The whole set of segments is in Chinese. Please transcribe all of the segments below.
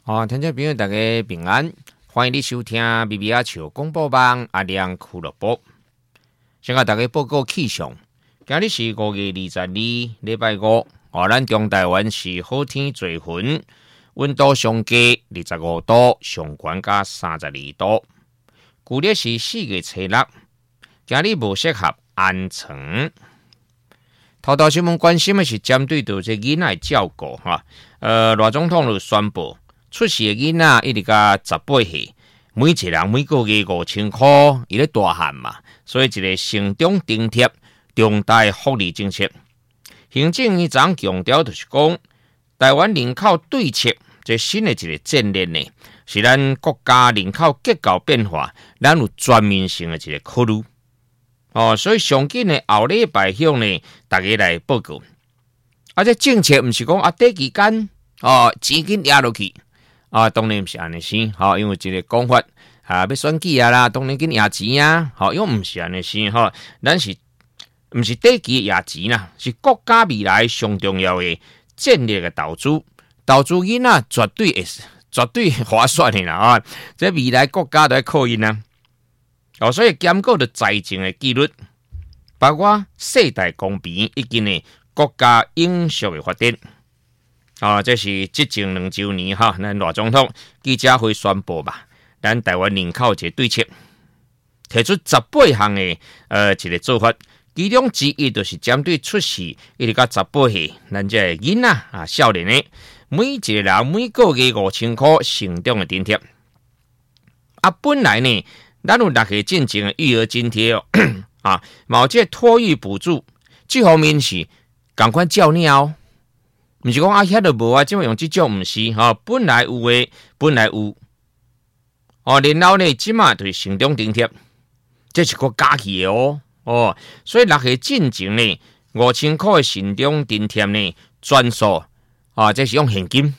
听众朋友大家平安，欢迎你收听 BBR 球广播网阿亮俱乐部。先甲大家报告气象，今日是5月22日，礼拜五。咱中台湾是好天做云，温度上低25度，上悬加32度。旧历是4月初6，今日无适合安床。头新闻关心的是针对到这囡仔照顾哈，赖总统就宣布。出世的囡仔一直到18岁，每一人每个月5000块，伊咧大汉嘛，所以一个成长津贴重大福利政策。行政院长强调就是讲，台湾人口对策这新的一个战略呢，是咱国家人口结构变化，咱有全面性的一个考虑。所以上紧的后礼拜向呢，大家来报告。这政策不是讲短期间钱紧压落去。当然不是安尼先，因为一个讲法要选举啦，当然紧压钱啊，因为不是安尼先，咱是不是短期压钱啦？是国家未来上重要的战略的投资囡仔绝对划算的啦这未来国家都要靠因啊，所以兼顾着财政的纪律，包括世代公平以及呢国家永续的发展。这是执政2周年咱赖总统记者会宣布吧，咱台湾人口一个对策，提出18项的一个做法，其中之一就是针对出世一直到18岁，咱这囡仔少年的每一个人每个月5000块成长的津贴。本来呢，咱有6岁进前的育儿津贴某这托育补助，这方面是同款照鸟。不是讲遐都无即用这种，不是本来有诶，本来有然后呢，即马就是成长津贴，这是个加起的所以6岁进前呢，5000块成长津贴呢，全数这是用现金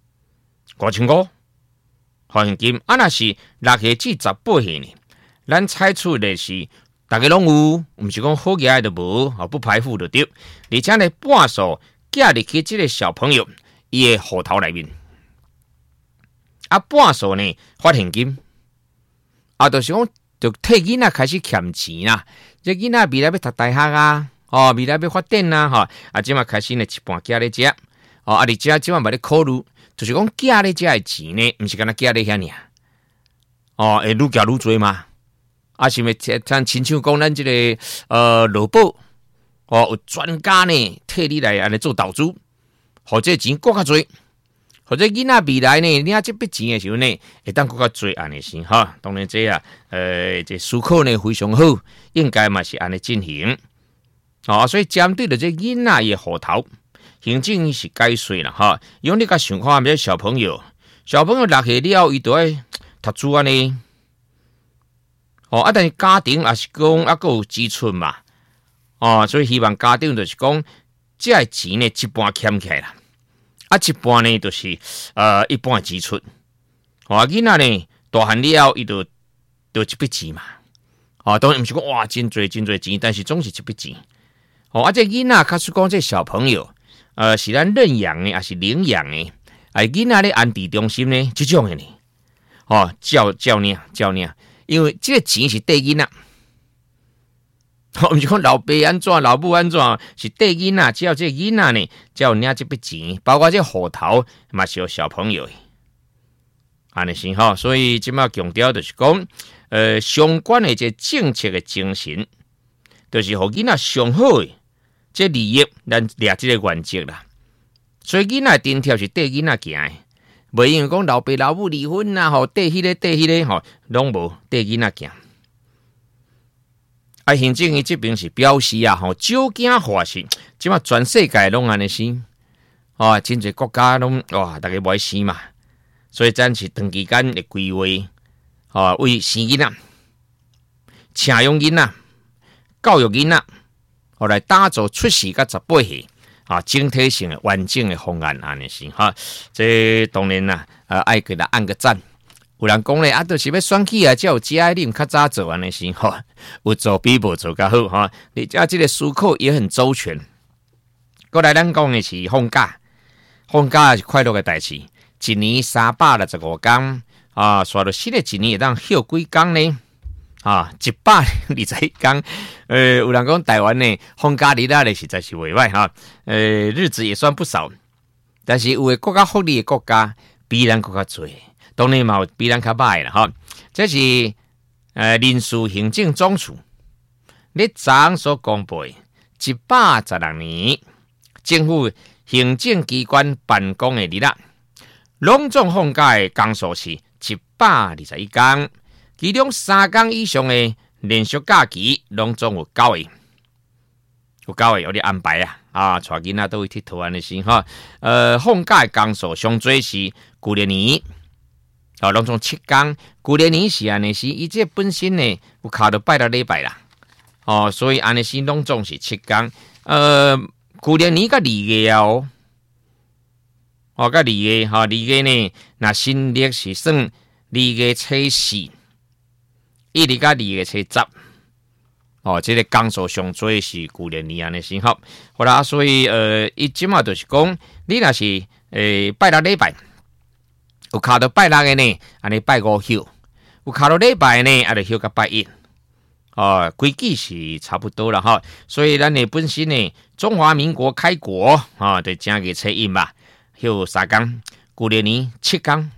5000块，现金若是6岁至18岁呢，咱采取的是大家拢有，不是讲好个就无不排付就对，而且呢半数。寄入去这个小朋友伊的户头内面，半数呢发现金，就是讲就替囡仔开始欠钱啦。这囡仔未来要读大学啊，未来要发展啊，即马开始呢一半寄咧遮，而且即马嘛咧考虑，就是讲寄咧遮的钱呢，毋是干那寄咧遐尔，会愈寄愈多嘛。是咪像亲像讲咱这个劳保？有专家呢替你来安尼做投资，或者钱更较多，或者囡仔未来呢领这笔钱的时候呢，会当更较多安尼先当然这这思考呢非常好，应该嘛是安尼进行。所以针对着这囡仔的户头，行政是解说啦用你甲想看这小朋友6岁了，伊都爱读书安尼，但是家庭也是讲还有支出嘛。所以希望家长就是讲，这钱呢一半欠起来啦，一半呢就是一半支出。囡仔呢大汉了，伊就一笔钱嘛。当然毋是讲哇真多钱，但是总是一笔钱。这囡仔假使讲这小朋友，是咱认养的，还是领养的？囡仔咧安置中心呢，这种的呢，照领，因为这个钱是对囡仔。毋是讲老爸安怎，老母安怎，是对囡仔，只要这囡仔呢，才有领这笔钱，包括这户头嘛是有小朋友的，安尼先所以即马强调就是讲，相关的这政策的精神，就是互囡仔上好的这利益，咱掠这个原则啦。所以囡仔津贴是对囡仔行的，袂因为讲老爸老母离婚啦，对迄个，拢无对囡仔行。行政院这边是表示少惊化事，即马全世界拢安尼生，真侪国家拢大家无生嘛，所以咱是长期间的规划，为生囡仔、请用囡仔、教育囡仔，来打造出世到18岁整体性的完整的方案安尼先这当然啦，爱给他按个赞。有人讲咧，就是要选举才有节哀，你较早做安尼先有做比无做较好你这个思考也很周全。过来咱讲的是放假是快乐的代志， 一年365天啊，刷到新的一年会当休几天呢？啊，121天。有人讲台湾呢，放假日呢实在是袂歹哈。日子也算不少，但是有的国家福利的国家比咱国家多，当然嘛有比咱较歹啦哈。这是人事行政总署咧昨所公布116年政府行政机关办公的日啦，拢总放假的天数是121天，其中3天以上的连续假期拢总有9个，有9个有咧安排啊，带囡仔都去佚佗安尼先哈。放假的天数上最是旧历年，拢总7天。旧历年是安尼是，伊这本身呢有卡到拜六礼拜啦，所以安尼是拢总是7天。旧历年甲2月甲2月2月呢，那新历是算2月初4，一直到2月初10。这个天数上多是旧历年安尼先好。好啦，所以伊即马就是讲，你若是拜六礼拜，有卡到拜六的呢，安尼拜5休；有卡到礼拜呢，就休到拜1。规矩是差不多啦哈。所以咱的本身呢，中华民国开国就正月初1嘛，休3天；旧历年7天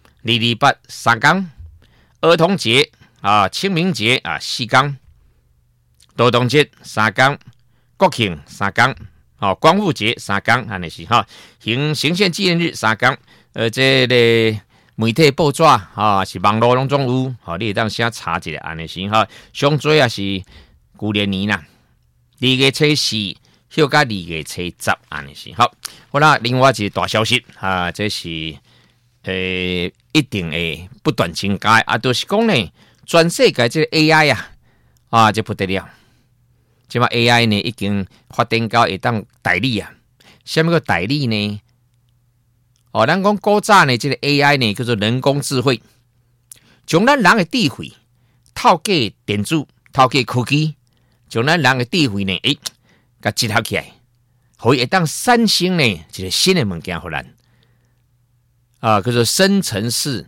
，228 3天；儿童节清明节4天。劳动节3天，国庆3天，光复节3天，安尼是哈。行宪纪念日3天，这个媒体报纸是网络拢总有，你会当先查一下安尼是哈。上最也是旧历年啦，2月初4休到2月初10安尼是好。好啦，另外一个大消息这是一定会不断增加就是讲呢，全世界这个 AI 这不得了。即嘛 AI 呢已经发展到会当代理什么叫代理呢？咱讲古早呢，这个 AI 呢叫做人工智慧，将咱人的智慧透过电子、透过科技，将咱人的智慧呢，甲结合起来，可以会当产生呢一个新的物件互咱叫做生成式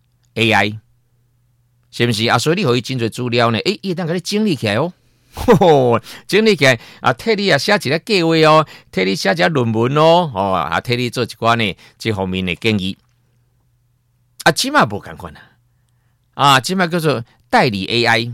AI， 是不是所以你可以真侪资料呢，伊会当甲你整理起来整理起来替你写一个计划替你写一个论文替你做一寡呢这方面的建议即嘛无同款即嘛叫做代理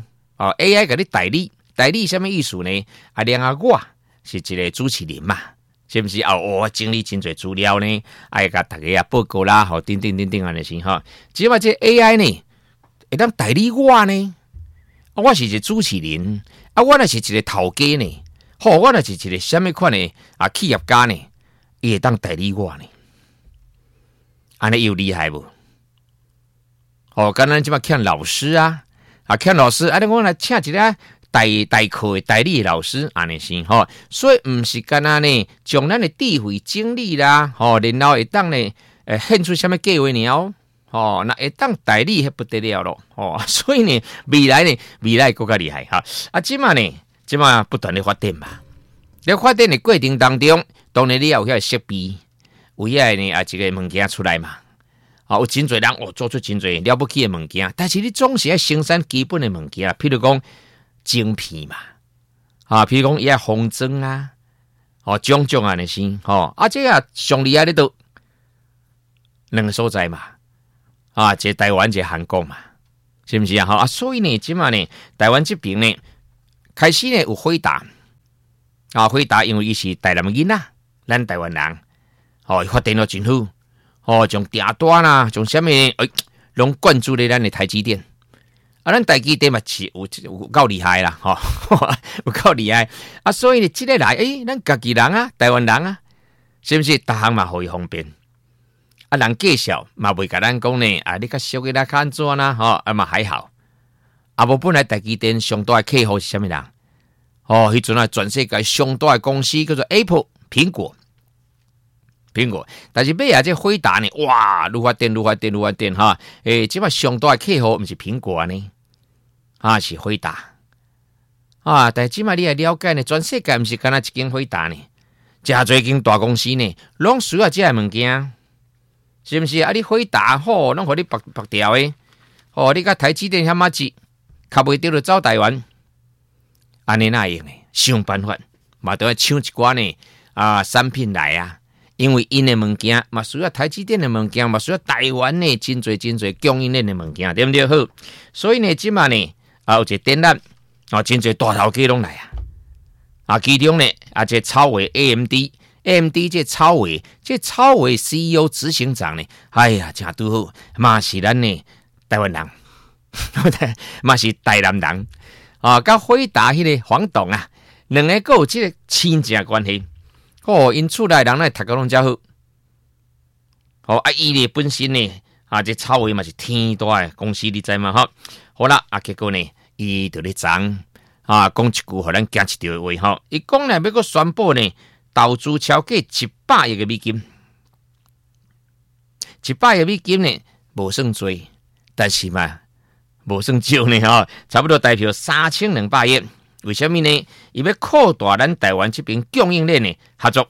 AI，AI 给你代理什么意思呢？我是一个主持人嘛，是不是我整理真侪资料呢？甲大家报告啦，等等安尼先哈。即嘛这 AI 呢，会当代理我呢？我是一个主持人我若是一个头家呢，我若是一个什么款的企业家呢，伊会当代理我呢？安尼又厉害无？刚才即马欠老师欠老师我来请一个代课的代理的老师安尼先所以毋是干那呢，将咱的智慧整理啦，然后会当呢献出什么计划呢？那会当代理不得了咯所以呢，未来更加厉害即嘛不断的发展嘛。在发展的过程当中，当然你要有遐设备，有遐呢一个物件出来嘛。有真侪人做出真侪了不起的物件，但是你总是要生产基本的物件，譬如讲晶片嘛，譬如讲遐封装种安尼先这上厉害的都两个所在嘛。这台湾这韩国嘛，是不是所以呢，即嘛呢，台湾这边呢，开始呢有回答因为伊是台南囡仔，咱台湾人发展了真好从订单啦，从什么拢灌注咧咱的台积电咱台积电嘛是有够厉害啦有够厉害所以呢，这个来咱家己人台湾人是不是逐项嘛互伊方便？人介绍嘛袂甲咱讲呢你较俗个啦，较安怎啦嘛还好无本来台积电上大的客户是啥物人迄阵全世界上大的公司叫做 Apple 苹果，但是尾这辉达呢，哇，愈发展即摆上大的客户毋是苹果呢是辉达但即摆你也了解呢，全世界毋是干那一间辉达呢，真侪间大公司呢，拢需要这物件是不是啊？你回答吼，拢互你白掉的，哦，你甲台积电遐么子，卡袂着就走台湾，安尼哪用呢？想办法，嘛都要抢一寡呢产品来啊！因为因的物件嘛需要台积电的物件，嘛需要台湾的真侪供应链的物件，对不对？好，所以呢，即嘛呢有一个展览真侪大头家拢来其中呢这超微 AMD 这超微 CEO 执行长呢，哎呀，真拄好，嘛是咱呢台湾人，嘛是台南人甲辉达迄个黄董两个还有这个亲情关系。因厝内人呢读个拢真好。伊呢本身呢这超微嘛是天大的公司，你知嘛？好啦，结果呢，伊就咧讲讲一句互咱惊一跳的话伊讲呢要搁宣布呢投资超过100亿个美金，100亿美金呢无算多，但是嘛无算少呢差不多代表3200亿。为什么呢？伊要扩大咱台湾这边供应链的合作，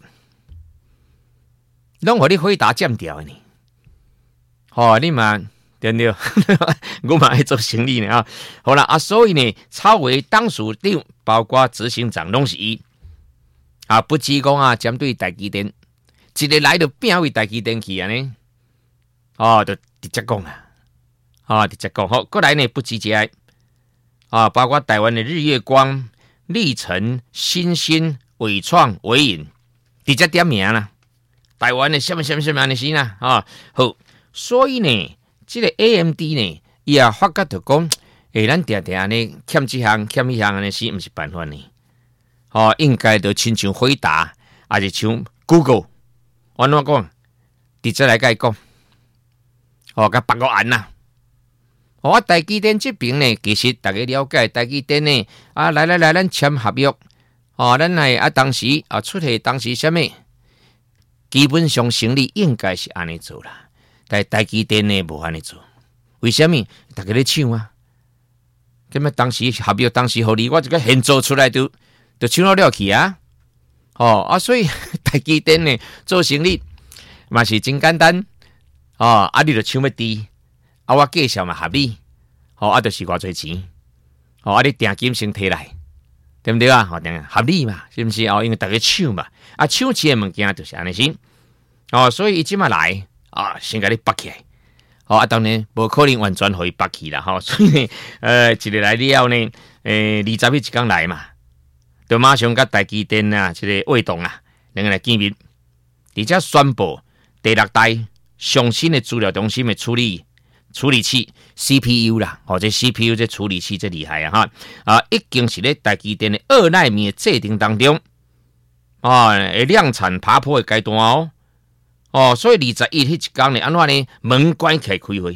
拢互你回答占掉的呢。你嘛对不对？我嘛爱做生意呢好啦所以呢，超微董事长包括执行长拢是伊不止讲针对台积电，一个来就变为台积电去呢。就直接讲直接讲过来呢不止这包括台湾的日月光、力成、新兴、伟创、伟影，直接点名啦。台湾的什么的是啦好，所以呢，这个 AMD 呢，伊也发觉到讲，咱常常呢欠这项欠那项的是不是办法呢？应该就亲像回答，还是像 Google， 我怎讲？直接来甲伊讲，甲别个案啦。台积电这边呢，其实大家了解台积电呢，来，咱签合约，咱来当时出现当时什么，基本上生理应该是安尼做啦，但台积电呢无安尼做，为什么？大家咧抢咁么当时合约当时互你，我这个现做出来就抢到了去所以台积电呢做生意嘛是真简单你就抢要低。我介绍嘛合理，就是偌侪钱，你定金先摕来，对不对合理嘛，是不是因为大家抢嘛，抢钱的物件就是安尼先，所以伊即马来先甲你绑起来，当然无可能完全互伊绑起啦，所以呢，一个来了呢，20日一天来嘛，就马上甲台积电这个活动两个来见面，而且宣布第6代上新的资料中心的处理器 CPU 啦，这 CPU 这处理器这厉害已经是咧台积电的2奈米的制程当中会量产爬坡的阶段所以21日迄一天呢，安怎呢？门关起来开会，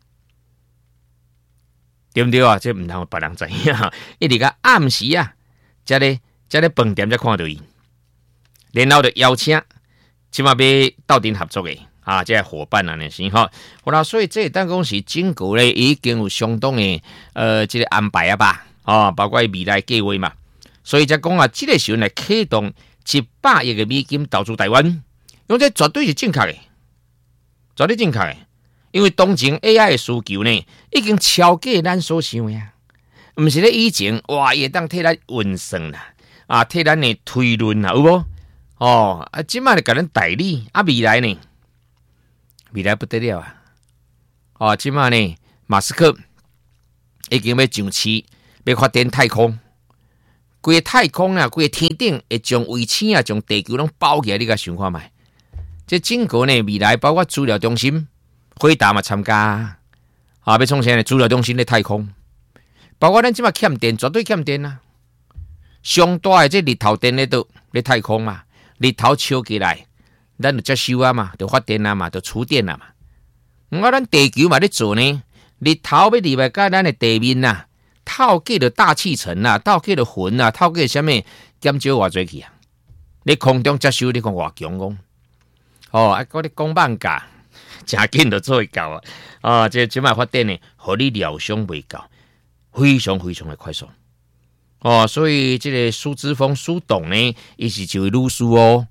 对不对这唔通别人知影一直到暗时才咧饭店才看到伊，然后就邀请即马要斗阵合作的。这些伙伴是好啦，所以这当讲是整个咧已经有相当的这个安排吧，包括未来计划嘛，所以才讲这个时候来启动100亿的美金投资台湾，用这绝对是正确的，绝对正确的，因为当前 AI 的需求呢已经超过咱所想的不是咧以前也当替咱运算啦，替咱的推论啦，有无？现在就给咱代理未来呢？未来不得了现在呢，马斯克已经要上市，要发展太空，规个太空规个天顶会将卫星将地球拢包起来，你甲想看卖？这整个呢，未来包括资料中心，辉达嘛参加要创啥呢？资料中心的太空，包括咱即马欠电，绝对欠电上大的这日头电咧都咧太空嘛，日头烧起来。咱就接收嘛，就发电嘛，就储电嘛。咱地球嘛咧做呢，日头要入来甲咱的地面透过了大气层透过了云透过什么减少偌济去你空中接收，你讲偌强讲我咧讲慢价，真紧就做会到这即摆发电呢，互你料想袂到，非常的快速所以这个苏之峰苏董呢，伊是一位律师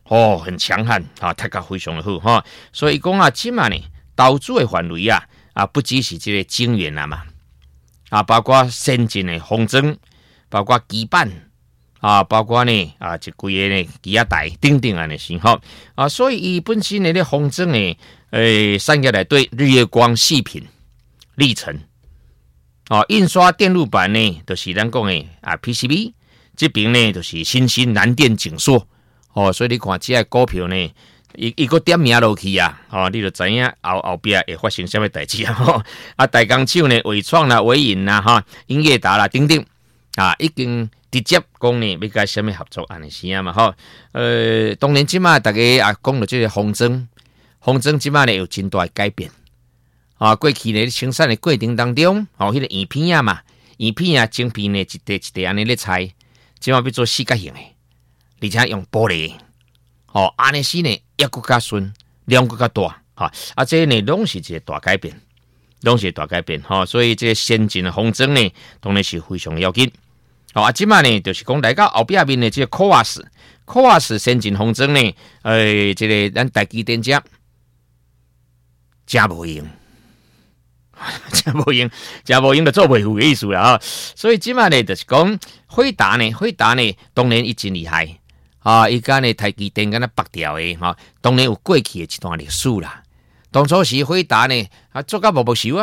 很强悍啊，态格非常的好哈。所以讲啊，即嘛呢，投资的范围啊，不只是这个晶圆嘛，包括先进的封装，包括基板包括呢一规个呢机仔台等等安尼是吼所以伊本身的咧封装的产业内对日月光、细品、历程印刷电路板呢，就是咱讲的PCB， 这边呢就是新兴南电景硕所以你看这个股票呢，伊个点名落去你就知影后边会发生什么代志大工厂呢，伟创啦、伟影啦、英业达啦等等已经直接讲呢要甲什么合作安尼是嘛当然即马大家讲到这个封装即马呢有真大的改变过去呢生产的过程当中迄个圆片嘛，圆片晶片呢一块一块安尼咧拆，即马要做四角形的，而且用玻璃安尼是呢也更加顺，量更加大这呢拢是一个大改变，所以这个先进的封装呢当然是非常要紧即马呢就是讲来到后壁面的这个 CoWoS 先进封装呢这个咱台积电遮真无用真无用就做袂赴的意思啦所以即马呢就是讲辉达呢当然伊真厉害伊甲呢台积电敢若拔掉的当然有过去的一段历史啦。当初时辉达呢做甲无熟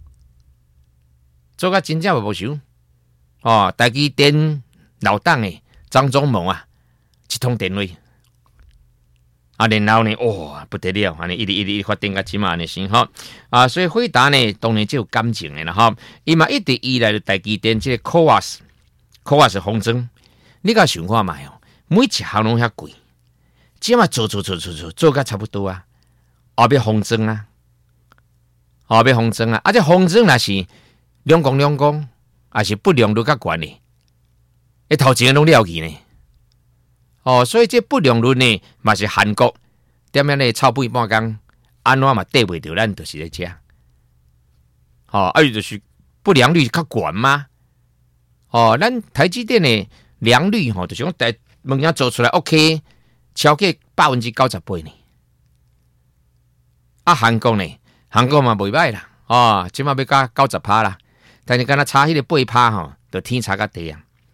做甲真正无熟台积电老党的张忠谋一通电话然后呢不得了一直发展到即马呢先所以辉达呢当然就有感情的啦伊嘛一直依赖台积电这个 CoWoS 封装，你甲想看卖每一项拢遐贵，即马做甲差不多要封装要封装这封装若是两公还是不良率较悬的头前拢了去呢所以这不良率呢嘛是韩国点样呢臭屁半工安怎嘛对袂着咱就是咧遮就是不良率较悬嘛咱台积电的良率就是讲台物件做出来 OK 超过 98% 呢韩国嘛袂歹啦即马要到 90% 啦，但是敢若差迄个 8% 就天差甲地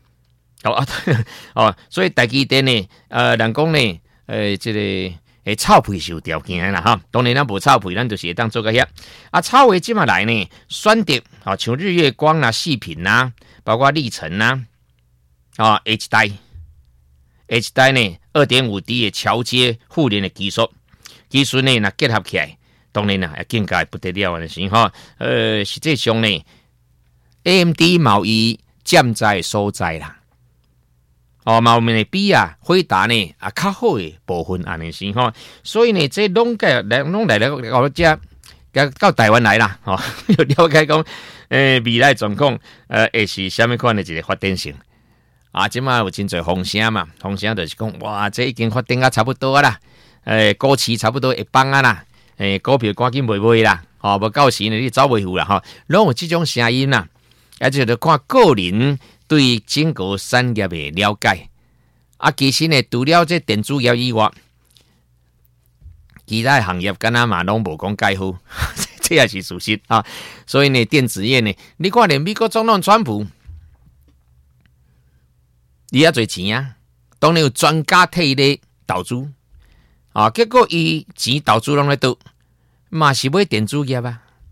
所以台积电呢人讲呢这个臭屁是有条件的啦当然咱无臭屁咱就是会当做个遐臭的即马来呢选择像日月光啦、细品啦，包括历程啦H 代呢 2.5D 的桥接互联的技术呢若结合起来，当然也更加不得了的是实际上呢 AMD 贸易占在所在啦嘛有面的比辉达呢较好的部分安尼是所以呢这拢来到这到台湾来啦有了解讲未来状况会是什么款的一个发展性即马有真侪风声嘛，风声就是讲哇这已经发展差不多啦股市差不多会放啦股票赶紧卖啦无到时呢你走袂赴啦拢有这种声音啦就是看个人对整个产业的了解其实呢除了这电子业以外，其他行业敢若嘛拢无讲介好这也是事实所以呢电子业呢你看连美国总统川普伊也侪钱当然有专家替咧投资结果伊钱投资拢咧倒嘛是买电子业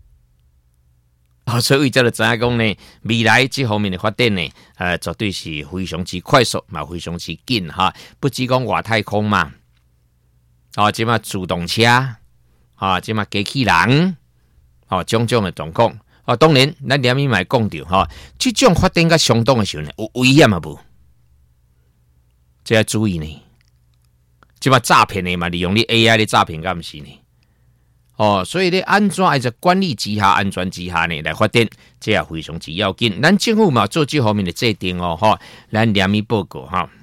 所以就知影讲呢未来这方面的发展呢绝对是非常之快速嘛非常之紧不只讲外太空嘛即马自动车即马机器人种种的状况当然咱连咪嘛讲到这种发展甲相当的时候呢有危险无这要注意呢即马诈骗的嘛利用你 AI 的诈骗敢毋是呢所以咧安怎在管理之下、安全之下呢来发展，这也非常之要紧。咱政府嘛做这方面的制定咱连咪报告